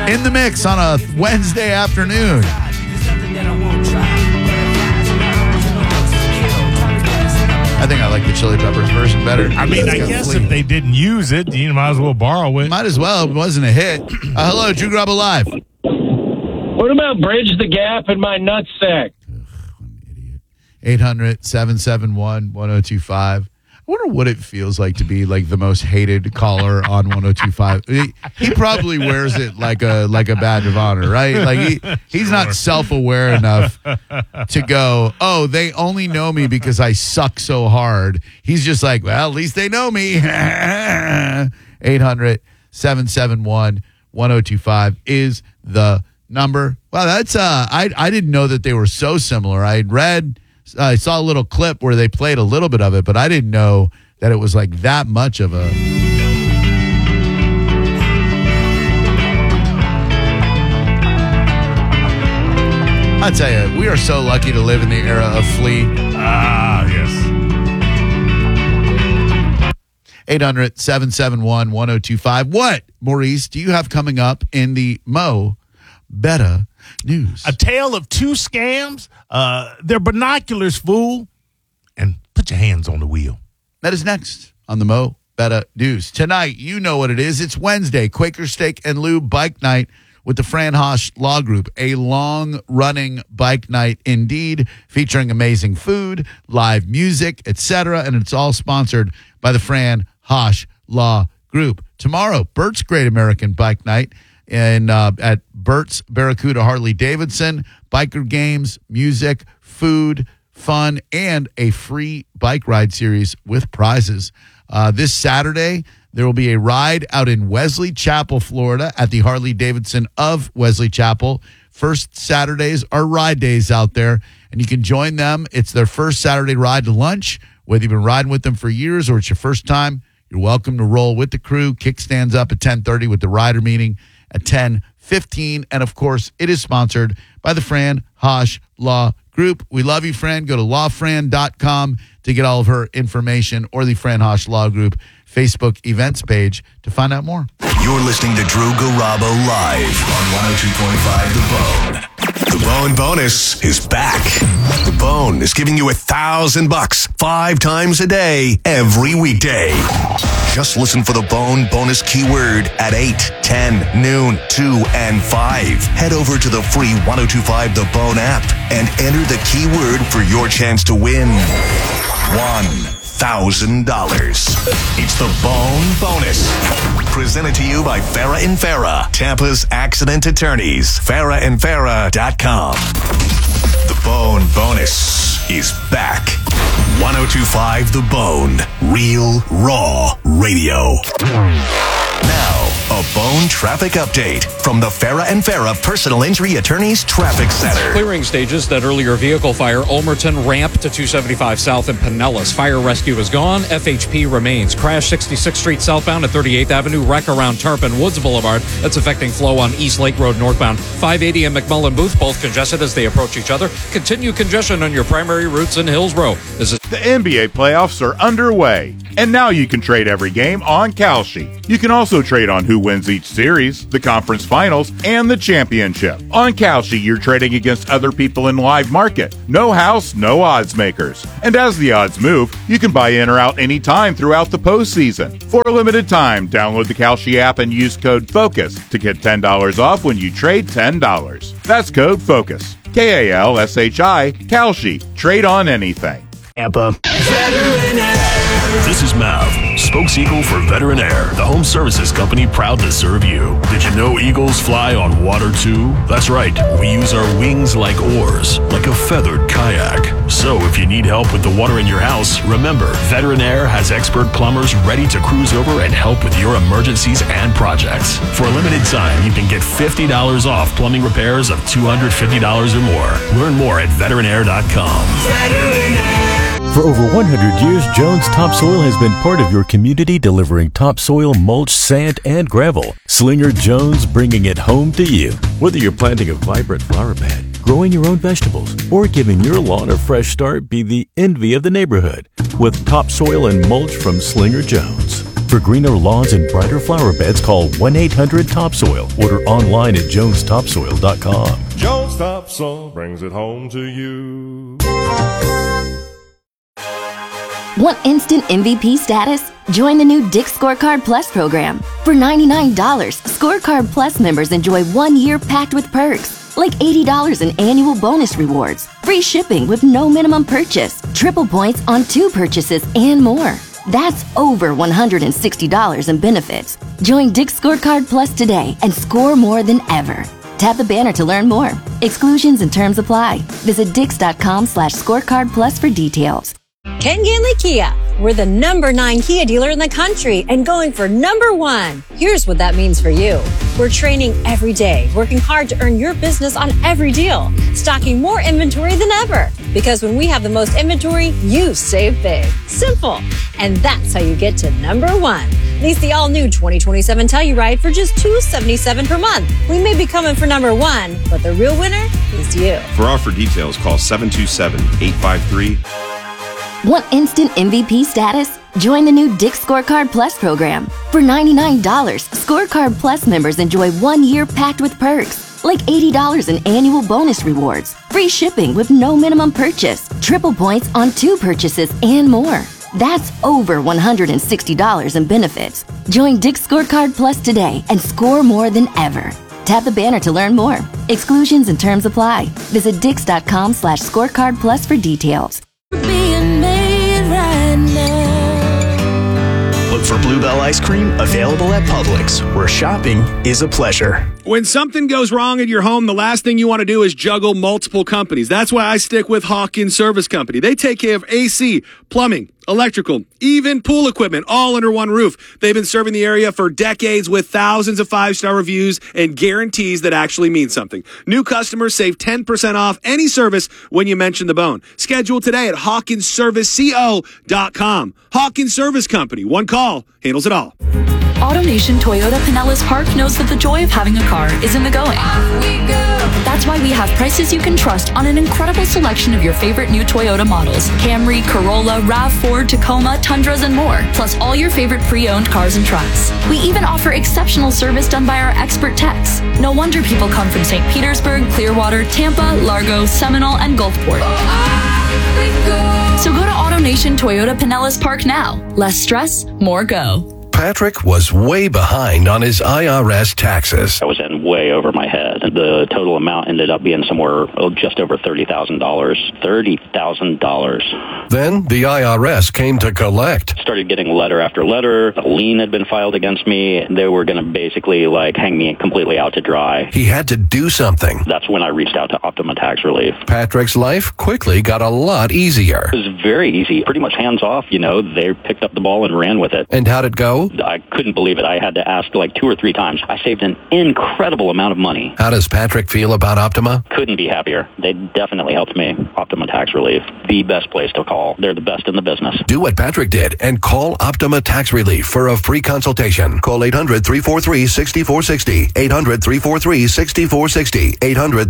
in the mix on a Wednesday afternoon. I think I like the Chili Peppers version better. I mean, I guess if they didn't use it, you might as well borrow it. Might as well. It wasn't a hit. Hello, Drew Grabo Live. What about Bridge the Gap in my nutsack? What an idiot. 800-771-1025. I wonder what it feels like to be like the most hated caller on 1025. He probably wears it like a badge of honor, right? Like he's not self-aware enough to go, oh, they only know me because I suck so hard. He's just like, well, at least they know me. 800-771-1025 is the number. Wow, that's I didn't know that they were so similar. I saw a little clip where they played a little bit of it, but I didn't know that it was like that much of a... I tell you, we are so lucky to live in the era of Flea. Ah, yes. 800-771-1025. What, Maurice, do you have coming up in the Mo Betta News? A tale of two scams. They're binoculars, fool. And put your hands on the wheel. That is next on the Mo Betta News. Tonight, you know what it is. It's Wednesday, Quaker Steak and Lube Bike Night with the Fran Hosch Law Group. A long-running bike night indeed, featuring amazing food, live music, etc. And it's all sponsored by the Fran Hosch Law Group. Tomorrow, Bert's Great American Bike Night at Bert's Barracuda Harley Davidson. Biker games, music, food, fun, and a free bike ride series with prizes. This Saturday, there will be a ride out in Wesley Chapel, Florida at the Harley Davidson of Wesley Chapel. First Saturdays are ride days out there, and you can join them. It's their first Saturday ride to lunch. Whether you've been riding with them for years or it's your first time, you're welcome to roll with the crew. Kickstands up at 10:30 with the rider meeting at 10:15. And, of course, it is sponsored by the Fran Hosch Law Group. We love you, Fran. Go to lawfran.com to get all of her information, or the Fran Hosch Law Group Facebook events page to find out more. You're listening to Drew Garabo live on 102.5 The Bone. The Bone Bonus is back. The Bone is giving you $1,000 5 times a day, every weekday. Just listen for the Bone Bonus keyword at 8, 10, noon, 2, and 5. Head over to the free 102.5 The Bone app and enter the keyword for your chance to win $1,000. It's the Bone Bonus. Presented to you by Farah and Farah, Tampa's accident attorneys. FarahandFarah.com. The Bone Bonus is back. 102.5 The Bone. Real, raw radio. Now, a Bone traffic update from the Farah and Farah Personal Injury Attorneys Traffic Center. Clearing stages, that earlier vehicle fire, Ulmerton ramp to 275 south and Pinellas. Fire rescue is gone. FHP remains. Crash 66th Street southbound at 38th Avenue. Wreck around Tarpon Woods Boulevard. That's affecting flow on East Lake Road northbound. 580 and McMullen Booth, both congested as they approach each other. Continue congestion on your primary routes in Hillsborough. The NBA playoffs are underway, and now you can trade every game on Kalshi. You can also trade on who wins each series, the conference finals, and the championship. On Kalshi, you're trading against other people in live market. No house, no odds makers. And as the odds move, you can buy in or out anytime throughout the postseason. For a limited time, download the Kalshi app and use code FOCUS to get $10 off when you trade $10. That's code FOCUS. Kalshi, Kalshi. Trade on anything. Tampa. This is Mav, spokes-eagle for Veteran Air, the home services company proud to serve you. Did you know eagles fly on water too? That's right, we use our wings like oars, like a feathered kayak. So if you need help with the water in your house, remember, Veteran Air has expert plumbers ready to cruise over and help with your emergencies and projects. For a limited time, you can get $50 off plumbing repairs of $250 or more. Learn more at veteranair.com. For over 100 years, Jones Topsoil has been part of your community, delivering topsoil, mulch, sand, and gravel. Slinger Jones, bringing it home to you. Whether you're planting a vibrant flower bed, growing your own vegetables, or giving your lawn a fresh start, be the envy of the neighborhood with topsoil and mulch from Slinger Jones. For greener lawns and brighter flower beds, call 1-800-TOPSOIL. Order online at jonestopsoil.com. Jones Topsoil brings it home to you. Want instant MVP status? Join the new Dick's Scorecard Plus program. For $99, Scorecard Plus members enjoy 1 year packed with perks, like $80 in annual bonus rewards, free shipping with no minimum purchase, triple points on 2 purchases, and more. That's over $160 in benefits. Join Dick's Scorecard Plus today and score more than ever. Tap the banner to learn more. Exclusions and terms apply. Visit dix.com/scorecard plus for details. Ken Ganley Kia. We're the #9 Kia dealer in the country and going for #1. Here's what that means for you. We're training every day, working hard to earn your business on every deal, stocking more inventory than ever. Because when we have the most inventory, you save big. Simple. And that's how you get to #1. Lease the all-new 2027 Telluride for just $277 per month. We may be coming for #1, but the real winner is you. For offer details, call 727-853. Want instant MVP status? Join the new Dick's Scorecard Plus program. For $99, Scorecard Plus members enjoy 1 year packed with perks, like $80 in annual bonus rewards, free shipping with no minimum purchase, triple points on 2 purchases, and more. That's over $160 in benefits. Join Dick's Scorecard Plus today and score more than ever. Tap the banner to learn more. Exclusions and terms apply. Visit dix.com/scorecard plus for details. Being made right now. Look for Bluebell ice cream, available at Publix, where shopping is a pleasure. When something goes wrong at your home, the last thing you want to do is juggle multiple companies. That's why I stick with Hawkins Service Company. They take care of AC, plumbing, electrical, even pool equipment, all under one roof. They've been serving the area for decades with thousands of 5-star reviews and guarantees that actually mean something. New customers save 10% off any service when you mention the bone. Schedule today at HawkinsServiceCO.com. Hawkins Service Company. One call handles it all. AutoNation Toyota Pinellas Park knows that the joy of having a car is in the going. That's why we have prices you can trust on an incredible selection of your favorite new Toyota models. Camry, Corolla, RAV4, Tacoma, Tundras, and more. Plus all your favorite pre-owned cars and trucks. We even offer exceptional service done by our expert techs. No wonder people come from St. Petersburg, Clearwater, Tampa, Largo, Seminole, and Gulfport. So go to AutoNation Toyota Pinellas Park now. Less stress, more go. Patrick was way behind on his IRS taxes. I was in way over my head. The total amount ended up being somewhere just over $30,000. $30,000. Then the IRS came to collect. Started getting letter after letter. A lien had been filed against me. They were going to basically hang me completely out to dry. He had to do something. That's when I reached out to Optima Tax Relief. Patrick's life quickly got a lot easier. It was very easy. Pretty much hands off, They picked up the ball and ran with it. And how'd it go? I couldn't believe it. I had to ask 2 or 3 times. I saved an incredible amount of money. How does Patrick feel about Optima? Couldn't be happier. They definitely helped me. Optima Tax Relief, the best place to call. They're the best in the business. Do what Patrick did and call Optima Tax Relief for a free consultation. Call 800-343-6460. 800-343-6460.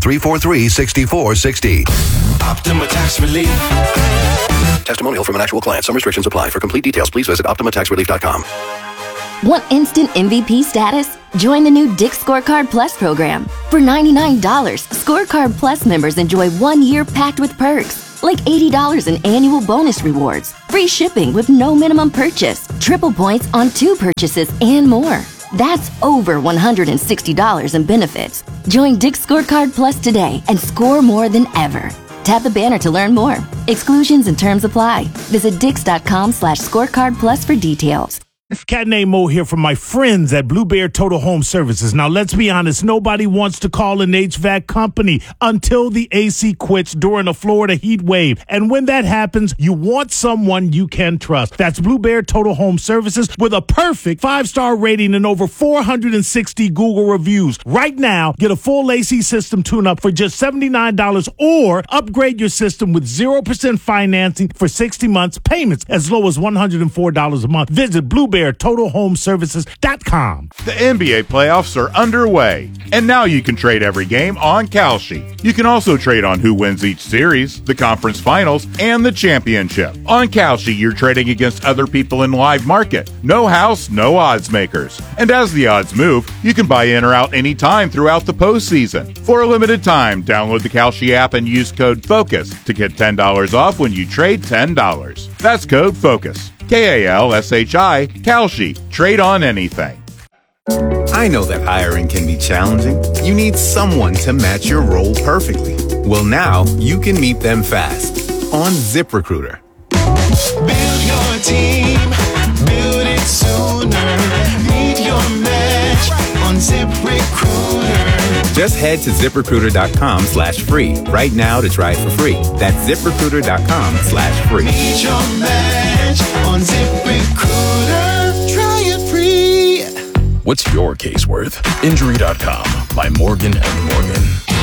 800-343-6460. Optima Tax Relief. Testimonial from an actual client. Some restrictions apply. For complete details, please visit OptimaTaxRelief.com. Want instant MVP status? Join the new Dick's Scorecard Plus program. For $99, Scorecard Plus members enjoy 1 year packed with perks, like $80 in annual bonus rewards, free shipping with no minimum purchase, triple points on 2 purchases, and more. That's over $160 in benefits. Join Dick's Scorecard Plus today and score more than ever. Tap the banner to learn more. Exclusions and terms apply. Visit dix.com/scorecard plus for details. Cat named Mo here from my friends at Blue Bear Total Home Services. Now, let's be honest. Nobody wants to call an HVAC company until the AC quits during a Florida heat wave. And when that happens, you want someone you can trust. That's Blue Bear Total Home Services with a perfect 5-star rating and over 460 Google reviews. Right now, get a full AC system tune-up for just $79 or upgrade your system with 0% financing for 60 months, payments as low as $104 a month. Visit Blue Bear BlueBearTotalHomeServices.com. The NBA playoffs are underway, and now you can trade every game on Kalshi. You can also trade on who wins each series, the conference finals, and the championship. On Kalshi, you're trading against other people in live market. No house, no odds makers. And as the odds move, you can buy in or out anytime throughout the postseason. For a limited time, download the Kalshi app and use code FOCUS to get $10 off when you trade $10. That's code FOCUS. Kalshi, Kalshi. Trade on anything. I know that hiring can be challenging. You need someone to match your role perfectly. Well, now you can meet them fast on ZipRecruiter. Build your team, build it sooner. Meet your match on ZipRecruiter. Just head to ZipRecruiter.com/free right now to try it for free. That's ZipRecruiter.com/free. Meet your match on ZipRecruiter. Try it free. What's your case worth? Injury.com by Morgan & Morgan.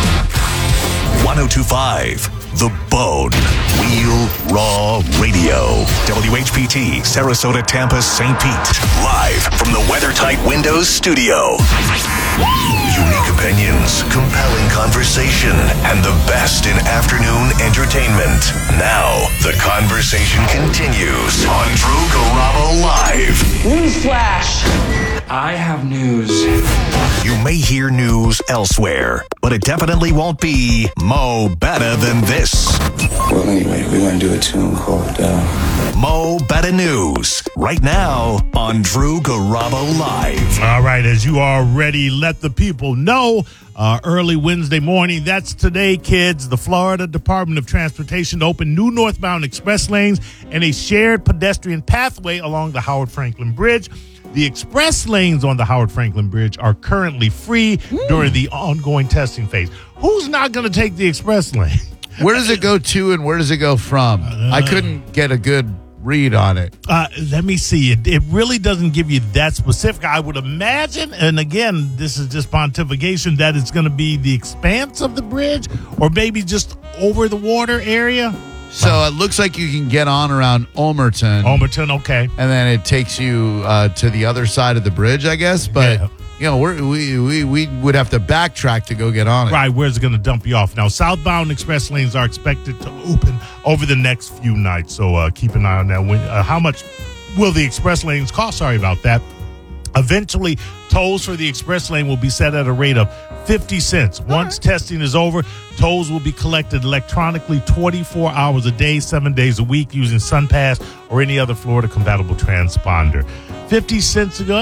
1025 The Bone. Real Raw Radio. WHPT, Sarasota, Tampa, St. Pete. Live from the WeatherTight Windows studio. Unique opinions, compelling conversation, and the best in afternoon entertainment. Now, the conversation continues on Drew Garabo Live. Newsflash! I have news. You may hear news elsewhere, but it definitely won't be Mo Better Than This. Well, anyway, we're going to do a tune called Mo Better News, right now on Drew Garabo Live. All right, as you already let the people know, early Wednesday morning, that's today, kids. The Florida Department of Transportation opened new northbound express lanes and a shared pedestrian pathway along the Howard Franklin Bridge. The express lanes on the Howard Franklin Bridge are currently free during the ongoing testing phase. Who's not going to take the express lane? Where does it go to and where does it go from? I couldn't get a good read on it. Let me see. It really doesn't give you that specific. I would imagine, and again, this is just pontification, that it's going to be the expanse of the bridge or maybe just over the water area. So it looks like you can get on around Ulmerton, okay. And then it takes you to the other side of the bridge, I guess. But, you know, we would have to backtrack to go get on it. Right, where's it going to dump you off? Now, southbound express lanes are expected to open over the next few nights. So keep an eye on that. How much will the express lanes cost? Sorry about that. Eventually, tolls for the express lane will be set at a rate of 50 cents. Once testing is over, tolls will be collected electronically 24 hours a day, 7 days a week using SunPass or any other Florida-compatible transponder. 50 cents to go.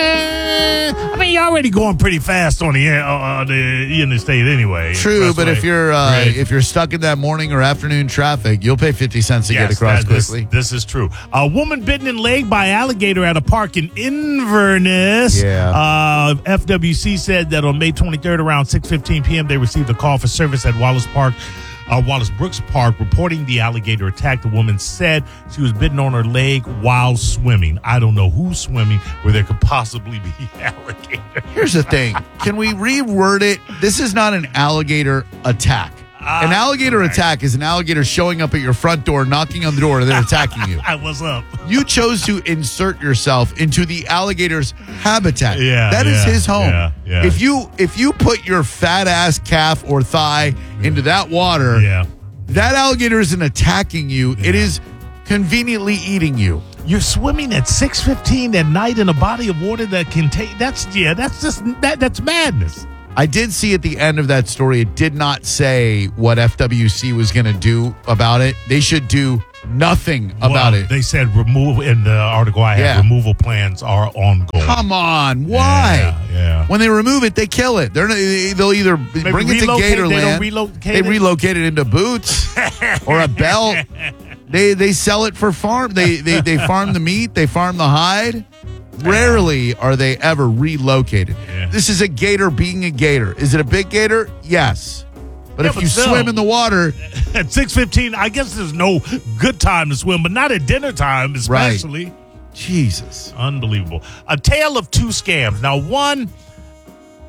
I mean, you're already going pretty fast on the interstate anyway. True, but if you're stuck in that morning or afternoon traffic, you'll pay 50 cents to get across quickly. This is true. A woman bitten in leg by alligator at a park in Inverness. Yeah. FWC said that on May 23rd around 6:15 p.m. they received a call for service at Wallace Brooks Park reporting the alligator attack. The woman said she was bitten on her leg while swimming. I don't know who's swimming where there could possibly be alligator. Here's the thing. Can we reword it? This is not an alligator attack. An alligator attack is an alligator showing up at your front door, knocking on the door, and then attacking you. What's up? You chose to insert yourself into the alligator's habitat. That is his home. Yeah. If you put your fat ass calf or thigh into that water, that alligator isn't attacking you. It is conveniently eating you. You're swimming at 6:15 at night in a body of water that can take. That's madness. I did see at the end of that story, it did not say what FWC was going to do about it. They should do nothing about it. They said remove in the article I have. Removal plans are ongoing. Come on, why? Yeah. When they remove it, they kill it. They'll either bring it to Gatorland. They relocate it into boots or a belt. They sell it for farm. They farm the meat. They farm the hide. Rarely are they ever relocated. This is a gator being a gator. Is it a big gator? Yes. But if you swim in the water at 6:15, I guess there's no good time to swim, but not at dinner time, especially. Right. Jesus. Unbelievable. A tale of two scams. Now, one,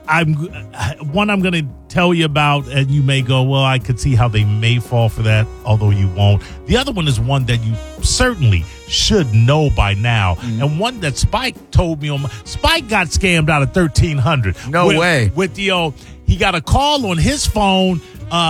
I'm going to tell you about, and you may go, well, I could see how they may fall for that, although you won't. The other one is one that you certainly should know by now, and one that Spike told me Spike got scammed out of $1,300. No way. With the he got a call on his phone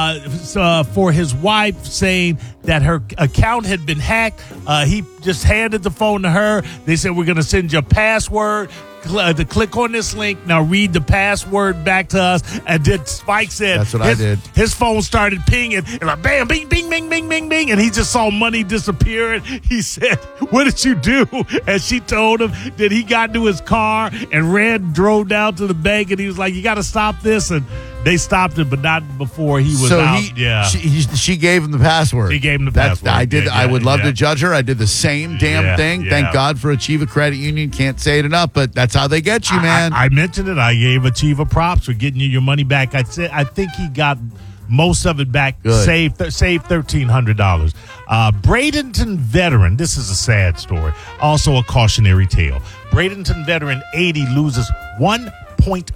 for his wife saying that her account had been hacked. He just handed the phone to her. They said, we're going to send you a password to click on this link. Now read the password back to us. And then Spike said, that's what I did. His phone started pinging, and like bam, bing, bing, bing, bing, bing, bing, and he just saw money disappearing. He said, what did you do? And she told him that he got into his car and drove down to the bank, and he was like, you got to stop this. And they stopped it, but not before he was out. She gave him the password. She gave him the password. I did. I would love to judge her. I did the same damn thing. Yeah. Thank God for Achieva Credit Union. Can't say it enough, but that's how they get you, man. I mentioned it. I gave Achieva props for getting you your money back. I think he got most of it back. Good. Saved $1,300. Bradenton veteran. This is a sad story. Also a cautionary tale. Bradenton veteran 80 loses $1.4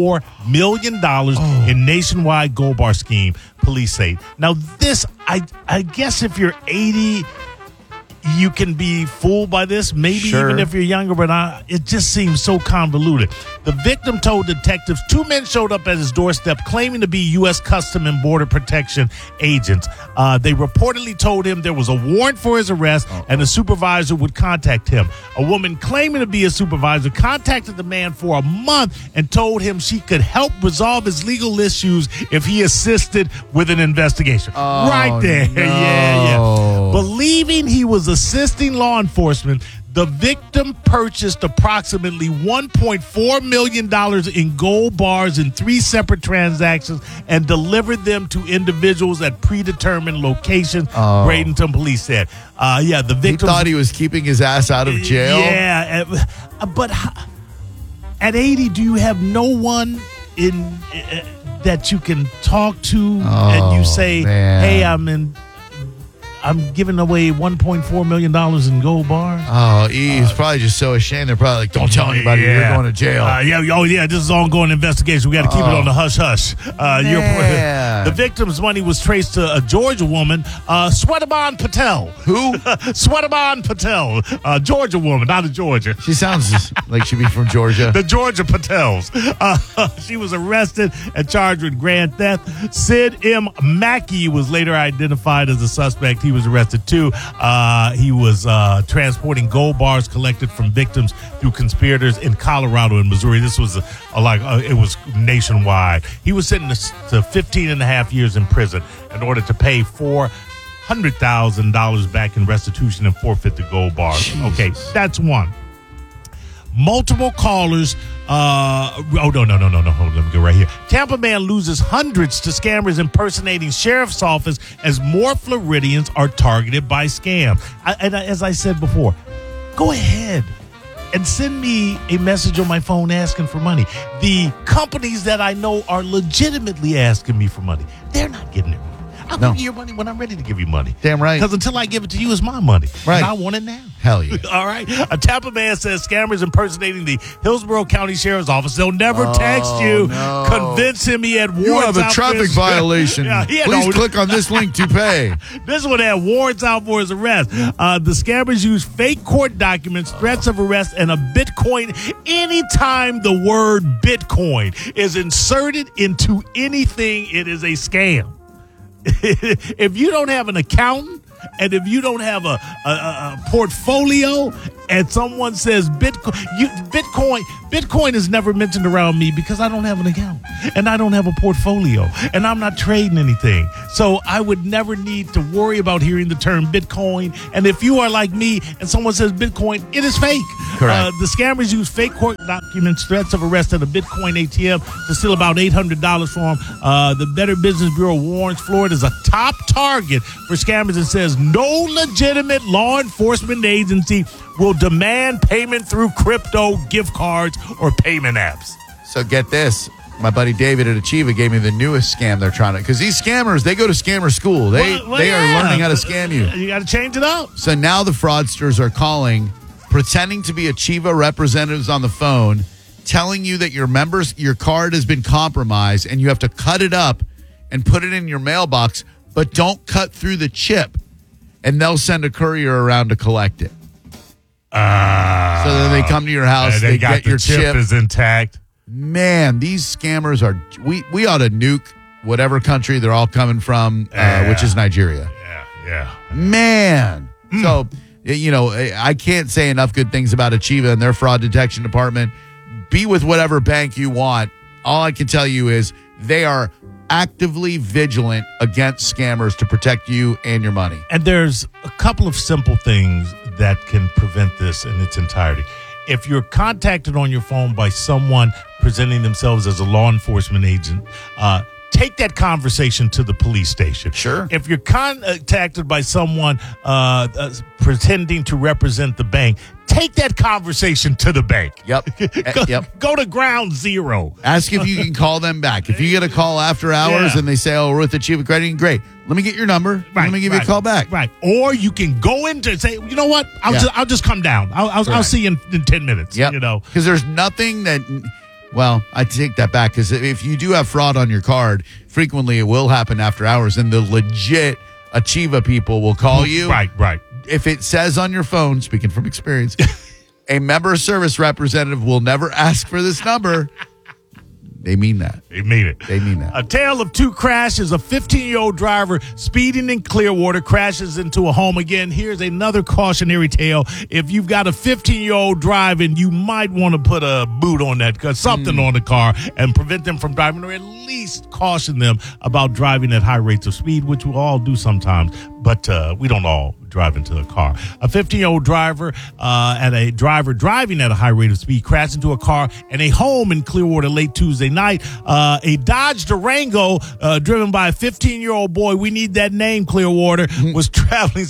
million in nationwide gold bar scheme, police say. Now this, I guess if you're 80, you can be fooled by this, maybe even if you're younger, but it just seems so convoluted. The victim told detectives 2 men showed up at his doorstep claiming to be U.S. Custom and Border Protection agents. They reportedly told him there was a warrant for his arrest and a supervisor would contact him. A woman claiming to be a supervisor contacted the man for a month and told him she could help resolve his legal issues if he assisted with an investigation. Right there. No. Yeah. Believing he was assisting law enforcement, the victim purchased approximately $1.4 million in gold bars in 3 separate transactions and delivered them to individuals at predetermined locations, Bradenton police said. The victim thought he was keeping his ass out of jail. Yeah, but at 80, do you have no one in that you can talk to and you say, man. hey, I'm giving away $1.4 million in gold bars? He's probably just so ashamed. They're probably like, don't tell anybody you're going to jail. This is ongoing investigation. We got to keep it on the hush-hush. The victim's money was traced to a Georgia woman, Swetamon Patel. Who? Swetamon Patel. Georgia woman, out of Georgia. She sounds like she'd be from Georgia. The Georgia Patels. She was arrested and charged with grand theft. Sid M. Mackey was later identified as a suspect. He was arrested too. He was transporting gold bars collected from victims through conspirators in Colorado and Missouri. This was it was nationwide. He was sentenced to 15 and a half years in prison in order to pay $400,000 back in restitution and forfeit the gold bars. Jesus. Okay, that's one. Multiple callers. No. Hold on, let me go right here. Tampa man loses hundreds to scammers impersonating sheriff's office as more Floridians are targeted by scams. As I said before, go ahead and send me a message on my phone asking for money. The companies that I know are legitimately asking me for money, they're not getting it. I'll give you your money when I'm ready to give you money. Damn right. Because until I give it to you, it's my money. Right. And I want it now. Hell yeah. All right. A Tampa man says scammers impersonating the Hillsborough County Sheriff's Office. They'll never text you. No. Convince him he had warrants. You have a traffic violation. Please click on this link to pay. This one had warrants out for his arrest. The scammers use fake court documents, threats of arrest, and a Bitcoin. Anytime the word Bitcoin is inserted into anything, it is a scam. If you don't have an accountant and if you don't have a portfolio and someone says Bitcoin is never mentioned around me because I don't have an account and I don't have a portfolio and I'm not trading anything. So I would never need to worry about hearing the term Bitcoin. And if you are like me and someone says Bitcoin, it is fake. Correct. The scammers use fake court documents, threats of arrest at a Bitcoin ATM to steal about $800 from them. The Better Business Bureau warns Florida is a top target for scammers and says no legitimate law enforcement agency will demand payment through crypto, gift cards, or payment apps. So get this. My buddy David at Achieva gave me the newest scam they're trying to, because these scammers, they go to scammer school. They are learning how to scam you. You got to change it up. So now the fraudsters are calling, pretending to be Achieva representatives on the phone telling you that your card has been compromised and you have to cut it up and put it in your mailbox, but don't cut through the chip, and they'll send a courier around to collect it. So then they come to your house, they get your chip is intact. Man, these scammers are. We ought to nuke whatever country they're all coming from, which is Nigeria. Yeah. Man. So, I can't say enough good things about Achieva and their fraud detection department. Be with whatever bank you want. All I can tell you is they are actively vigilant against scammers to protect you and your money. And there's a couple of simple things that can prevent this in its entirety. If you're contacted on your phone by someone presenting themselves as a law enforcement agent, take that conversation to the police station. Sure. If you're contacted by someone pretending to represent the bank, take that conversation to the bank. Yep. Go to ground zero. Ask if you can call them back. If you get a call after hours and they say, we're with Achieva Credit, great. Let me get your number. Let me give you a call back. Right. Or you can go into and say, you know what? I'll just come down. I'll see you in 10 minutes. Yep. Because there's nothing that... Well, I take that back, because if you do have fraud on your card, frequently it will happen after hours, and the legit Achieva people will call you. Right. If it says on your phone, speaking from experience, a member service representative will never ask for this number, they mean that. They mean it. They mean that. A tale of two crashes. A 15-year-old driver speeding in Clearwater crashes into a home. Again, here's another cautionary tale. If you've got a 15-year-old driving, you might want to put a boot on that, something on the car, and prevent them from driving, or at least caution them about driving at high rates of speed, which we all do sometimes, but we don't all drive into a car. A 15-year-old driver driving at a high rate of speed crashed into a car and a home in Clearwater late Tuesday night. A Dodge Durango driven by a 15-year-old boy, we need that name, Clearwater, was traveling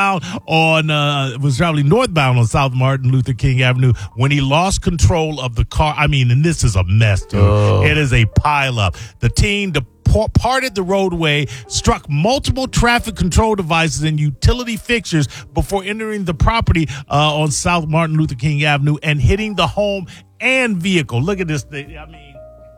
northbound on South Martin Luther King Avenue when he lost control of the car. I mean, and this is a mess, dude. It is a pileup. The teen departed the roadway, struck multiple traffic control devices and utility fixtures before entering the property on South Martin Luther King Avenue and hitting the home and vehicle. Look at this thing. I mean,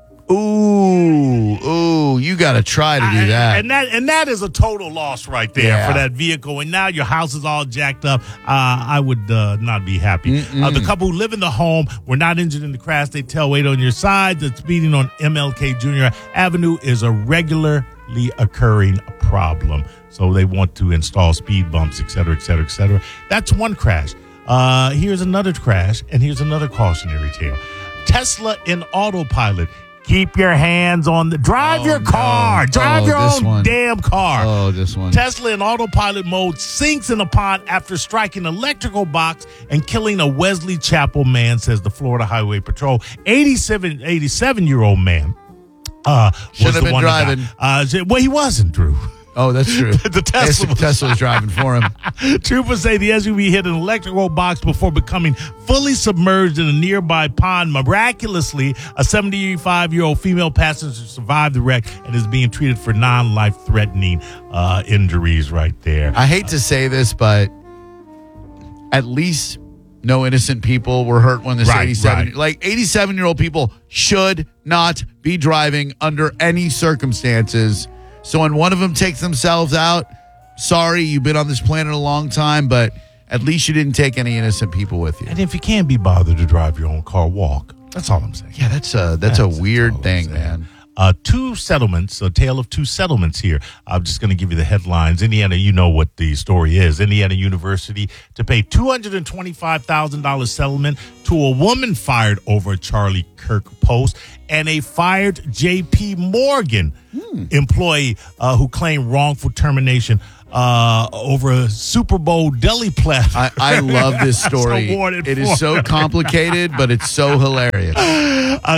ooh, you got to try to do that. And that is a total loss right there for that vehicle. And now your house is all jacked up. I would not be happy. The couple who live in the home were not injured in the crash. They tell wait on your side that speeding on MLK Jr. Avenue is a regularly occurring problem. So they want to install speed bumps, et cetera, et cetera, et cetera. That's one crash. Here's another crash, and here's another cautionary tale. Tesla in autopilot. Keep your hands on drive your car. Drive your own damn car. Oh, this one. Tesla in autopilot mode sinks in a pond after striking an electrical box and killing a Wesley Chapel man, says the Florida Highway Patrol. 87-year-old man. Should have been driving. Well, he wasn't, Drew. Oh, that's true. The Tesla was driving for him. Troopers say the SUV hit an electrical box before becoming fully submerged in a nearby pond. Miraculously, a 75-year-old female passenger survived the wreck and is being treated for non-life-threatening injuries right there. I hate to say this, but at least no innocent people were hurt when this 87-year-old people should not be driving under any circumstances. So when one of them takes themselves out, sorry, you've been on this planet a long time, but at least you didn't take any innocent people with you. And if you can't be bothered to drive your own car, walk. That's all I'm saying. Yeah, that's a weird thing, man. Two settlements, a tale of two settlements here. I'm just going to give you the headlines. Indiana, you know what the story is. Indiana University to pay $225,000 settlement to a woman fired over a Charlie Kirk post, and a fired J.P. Morgan employee who claimed wrongful termination over a Super Bowl deli platter. I love this story. It is so complicated, but it's so hilarious. A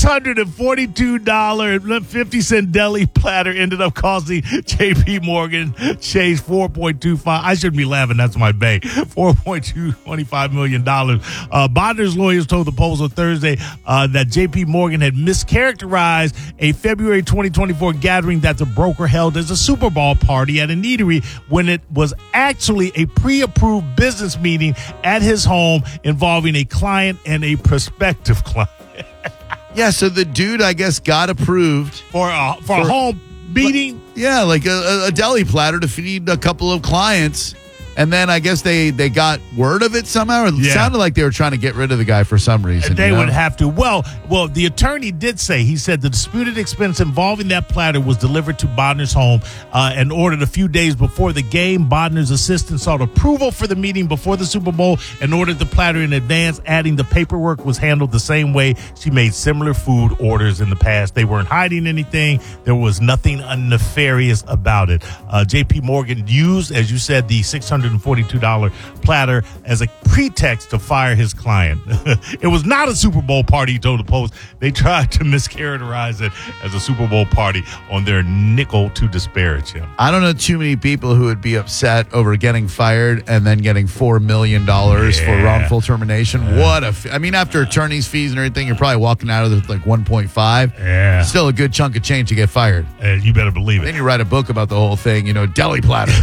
$642.50 deli platter ended up costing J.P. Morgan Chase $4.25. I shouldn't be laughing. That's my bank. $4.25 million. Bonder's lawyers told the Post on Thursday that J.P. Morgan had mischaracterized a February 2024 gathering that the broker held as a Super Bowl party at an eatery when it was actually a pre-approved business meeting at his home involving a client and a prospective client. Yeah, so the dude, I guess, got approved for a home meeting. Yeah, like a deli platter to feed a couple of clients. And then I guess they got word of it somehow. It sounded like they were trying to get rid of the guy for some reason. They would have to. Well, the attorney did say, he said the disputed expense involving that platter was delivered to Bodner's home and ordered a few days before the game. Bodner's assistant sought approval for the meeting before the Super Bowl and ordered the platter in advance, adding the paperwork was handled the same way she made similar food orders in the past. They weren't hiding anything. There was nothing nefarious about it. J.P. Morgan used, as you said, the $642 platter as a pretext to fire his client. It was not a Super Bowl party, he told the Post. They tried to mischaracterize it as a Super Bowl party on their nickel to disparage him. I don't know too many people who would be upset over getting fired and then getting $4 million for wrongful termination. I mean, after attorney's fees and everything, you're probably walking out of it with like 1.5. Yeah. Still a good chunk of change to get fired. You better believe it. Then you write a book about the whole thing, deli platter.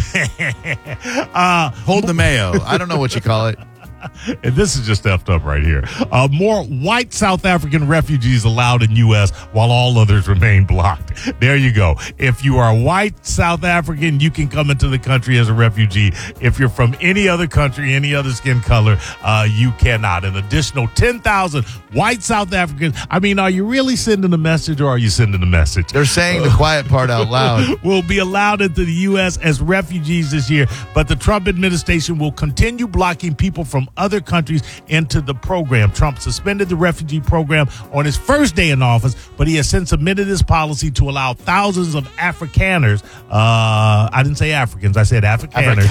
Hold the mayo. I don't know what you call it. And this is just effed up right here. More white South African refugees allowed in U.S. while all others remain blocked. There you go. If you are white South African, you can come into the country as a refugee. If you're from any other country, any other skin color, you cannot. An additional 10,000 white South Africans. I mean, are you really sending a message or are you sending a message? They're saying the quiet part out loud. Will be allowed into the U.S. as refugees this year, but the Trump administration will continue blocking people from other countries into the program. Trump suspended the refugee program on his first day in office, but he has since amended his policy to allow thousands of Afrikaners. I didn't say Africans, I said Afrikaners.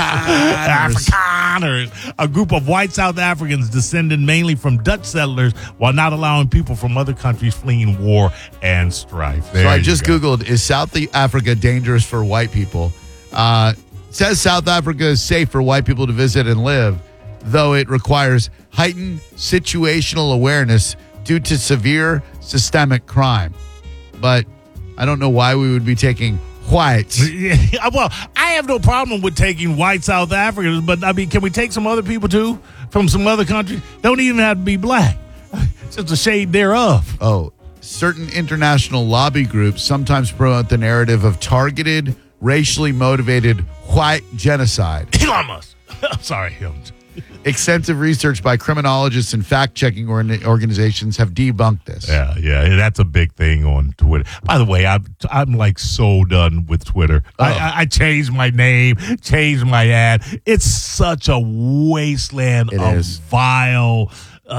Afrikaners. A group of white South Africans descended mainly from Dutch settlers while not allowing people from other countries fleeing war and strife. So I just Googled, is South Africa dangerous for white people? It says South Africa is safe for white people to visit and live, though it requires heightened situational awareness due to severe systemic crime. But I don't know why we would be taking whites. Well, I have no problem with taking white South Africans, but I mean, can we take some other people too from some other countries? Don't even have to be black. It's just a shade thereof. Oh, certain international lobby groups sometimes promote the narrative of targeted, racially motivated white genocide. Elon Musk. I'm sorry. Extensive research by criminologists and fact-checking organizations have debunked this. Yeah, that's a big thing on Twitter. By the way, I'm like so done with Twitter. I changed my name, changed my ad. It's such a wasteland of vile,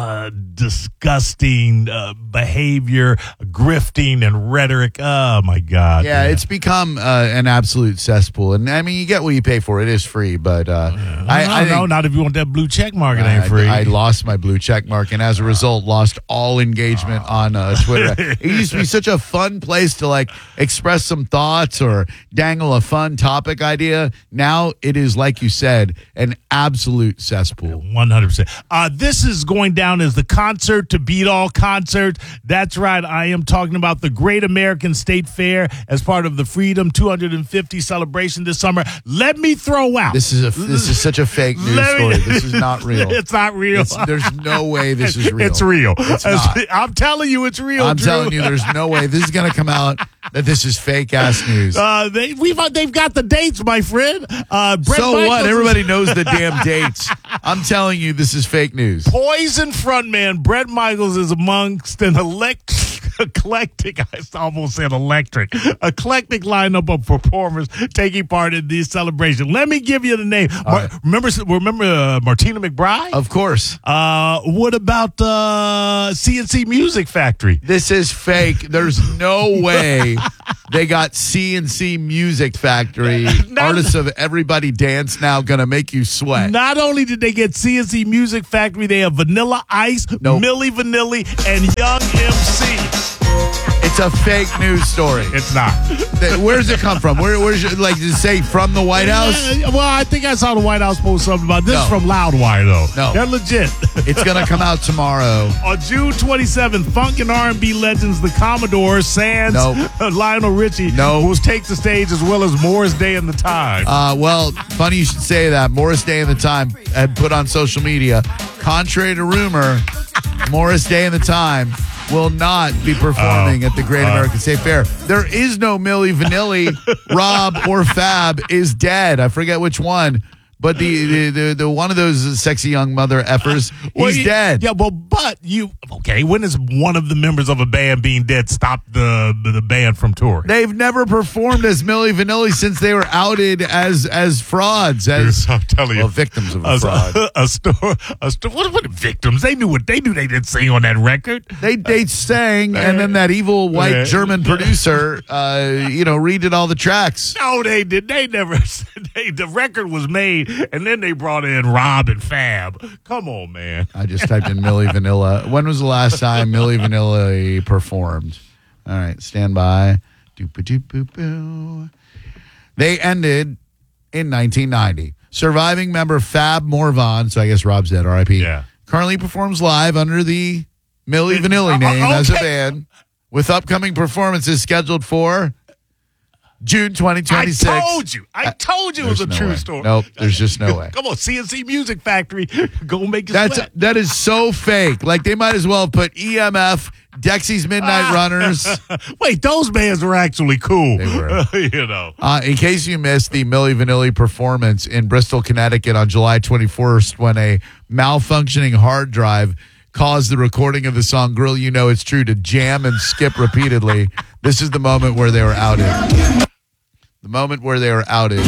disgusting behavior, grifting, and rhetoric. Oh my God! Yeah, it's become an absolute cesspool. And I mean, you get what you pay for. It is free, but I don't know. Not if you want that blue check mark, it ain't free. I lost my blue check mark, and as a result, lost all engagement on Twitter. It used to be such a fun place to like express some thoughts or dangle a fun topic idea. Now it is, like you said, an absolute cesspool. 100%. This is going down as the concert to beat all concerts. That's right. I am talking about the Great American State Fair as part of the Freedom 250 celebration this summer. Let me throw out. This is such a fake news story. This is not real. It's not real. There's no way this is real. It's real. It's not. I'm telling you, it's real. I'm telling you, there's no way this is going to come out that this is fake ass news. They've got the dates, my friend. So what? Everybody knows the damn dates. I'm telling you, this is fake news. Poison frontman Bret Michaels is amongst an eclectic, I almost said eclectic lineup of performers taking part in this celebration. Let me give you the name. Remember Martina McBride? Of course. What about CNC Music Factory? This is fake. There's no way they got CNC Music Factory. Artists of Everybody Dance Now gonna make you sweat. Not only did they get CNC Music Factory, they have Vanilla Ice, Milli Vanilli, and Young MC. It's a fake news story. It's not. Where does it come from? Where's does it say from the White House? Well, I think I saw the White House post something about this from Loudwire, though. No. They're legit. It's going to come out tomorrow. On June 27th, funk and R&B legends The Commodores, Sands, Lionel Richie will take the stage, as well as Morris Day and the Time. Well, funny you should say that. Morris Day and the Time had put on social media, contrary to rumor, Morris Day and the Time will not be performing at the Great American State Fair. There is no Milli Vanilli. Rob or Fab is dead. I forget which one. But the one of those sexy young mother effers, he's dead. Yeah, well, when is one of the members of a band being dead stop the band from touring? They've never performed as Milli Vanilli since they were outed as frauds, I'm telling you, victims of a fraud. What victims? They knew they didn't sing on that record. They sang, and then that evil white German producer, redid all the tracks. No, they did. They never. The record was made. And then they brought in Rob and Fab. Come on, man. I just typed in Milli Vanilla. When was the last time Milli Vanilli performed? All right, stand by. Doop-a-doop-boo-boo. They ended in 1990. Surviving member Fab Morvan, so I guess Rob's dead, R.I.P., currently performs live under the Milli Vanilli name as a band, with upcoming performances scheduled for June 2026. I told you it was a true story. Nope, there's just no way. Come on, CNC Music Factory. Go make it sweat. That is so fake. Like, they might as well have put EMF, Dexy's Midnight Runners. Wait, those bands were actually cool. They were. In case you missed the Milli Vanilli performance in Bristol, Connecticut on July 21st when a malfunctioning hard drive caused the recording of the song Girl You Know It's True to jam and skip repeatedly, this is the moment where they were outed. The moment where they were outed.